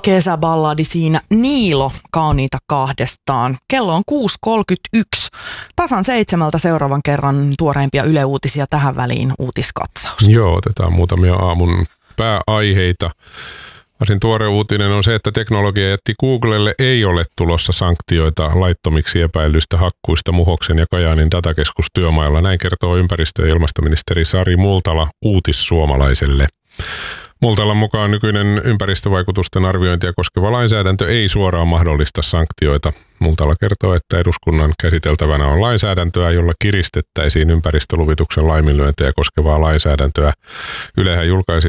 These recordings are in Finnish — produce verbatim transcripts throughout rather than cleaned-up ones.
kesäballadi siinä Niilo kauniita kahdestaan. Kello on kuusi kolmekymmentäyksi. Tasan seitsemältä seuraavan kerran tuoreimpia Yle Uutisia tähän väliin uutiskatsaus. Joo, otetaan muutamia aamun pääaiheita. Varsin tuore uutinen on se, että teknologiajätti Googlelle ei ole tulossa sanktioita laittomiksi epäilystä hakkuista Muhoksen ja Kajaanin datakeskustyömailla. Näin kertoo ympäristö- ja ilmastoministeri Sari Multala Uutissuomalaiselle. Multalan mukaan nykyinen ympäristövaikutusten arviointia koskeva lainsäädäntö ei suoraan mahdollista sanktioita. Multala kertoo, että eduskunnan käsiteltävänä on lainsäädäntöä, jolla kiristettäisiin ympäristöluvituksen laiminlyöntejä koskevaa lainsäädäntöä. Ylehän julkaisi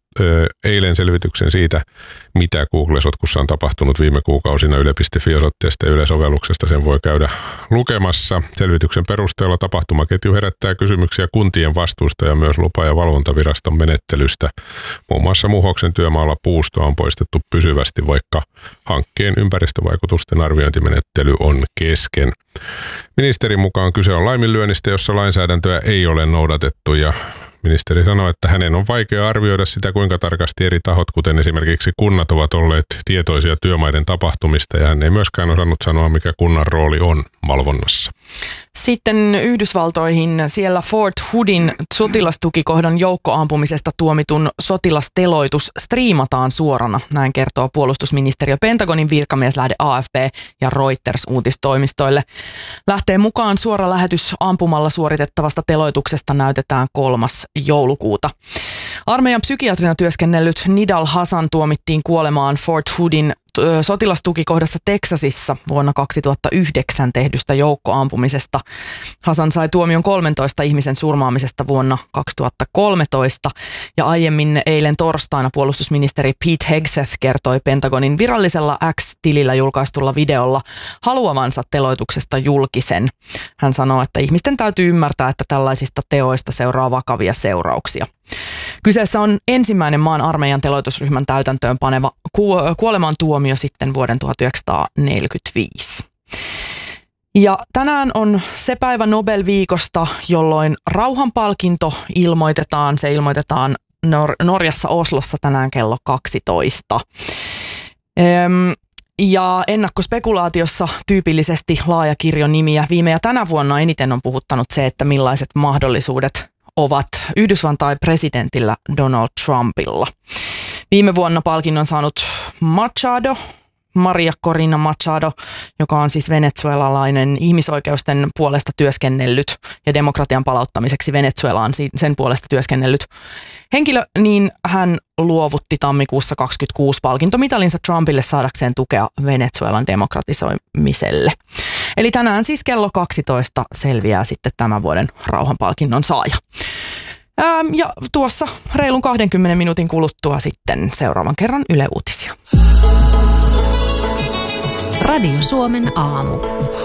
eilen selvityksen siitä, mitä Google-sotkussa on tapahtunut viime kuukausina. Yle piste fi-osoitteesta ja Yle-sovelluksesta sen voi käydä lukemassa. Selvityksen perusteella tapahtumaketju herättää kysymyksiä kuntien vastuusta ja myös lupa- ja valvontaviraston menettelystä. Muun muassa Muhoksen työmaalla puustoa on poistettu pysyvästi, vaikka hankkeen ympäristövaikutusten arviointimenettely on kesken. Ministerin mukaan kyse on laiminlyönnistä, jossa lainsäädäntöä ei ole noudatettu, ja ministeri sanoi, että hänen on vaikea arvioida sitä, kuinka tarkasti eri tahot, kuten esimerkiksi kunnat, ovat olleet tietoisia työmaiden tapahtumista, ja hän ei myöskään osannut sanoa, mikä kunnan rooli on valvonnassa. Sitten Yhdysvaltoihin. Siellä Fort Hoodin sotilastukikohdan joukkoampumisesta tuomitun sotilasteloitus striimataan suorana. Näin kertoo puolustusministeriö, Pentagonin virkamieslähde A F P ja Reuters uutistoimistoille. Lähteen mukaan suora lähetys ampumalla suoritettavasta teloituksesta näytetään kolmas joulukuuta. Armeijan psykiatrina työskennellyt Nidal Hasan tuomittiin kuolemaan Fort Hoodin sotilastukikohdassa Teksasissa vuonna kaksituhattayhdeksän tehdystä joukkoampumisesta. Hasan sai tuomion kolmentoista ihmisen surmaamisesta vuonna kaksituhattakolmetoista, ja aiemmin eilen torstaina puolustusministeri Pete Hegseth kertoi Pentagonin virallisella X-tilillä julkaistulla videolla haluavansa teloituksesta julkisen. Hän sanoi, että ihmisten täytyy ymmärtää, että tällaisista teoista seuraa vakavia seurauksia. Kyseessä on ensimmäinen maan armeijan teloitusryhmän täytäntöön paneva kuoleman tuomio sitten vuoden tuhatyhdeksänsataaneljäkymmentäviisi. Ja tänään on se päivä Nobel-viikosta, jolloin rauhanpalkinto ilmoitetaan. Se ilmoitetaan Nor- Norjassa Oslossa tänään kello kaksitoista. Ehm, Ja ennakkospekulaatiossa tyypillisesti laaja kirjo nimiä. Viime ja tänä vuonna eniten on puhuttanut se, että millaiset mahdollisuudet ovat Yhdysvaltain presidentillä Donald Trumpilla. Viime vuonna palkinnon saanut Machado, Maria Corina Machado, joka on siis venezuelalainen ihmisoikeusten puolesta työskennellyt ja demokratian palauttamiseksi Venezuelaan sen puolesta työskennellyt henkilö, niin hän luovutti tammikuussa kaksikymmentäkuusi palkintomitalinsa Trumpille saadakseen tukea Venezuelan demokratisoimiselle. Eli tänään siis kello kaksitoista selviää sitten tämän vuoden rauhanpalkinnon saaja. Ää, ja tuossa reilun kahdenkymmenen minuutin kuluttua sitten seuraavan kerran Yle Uutisia. Radio Suomen aamu.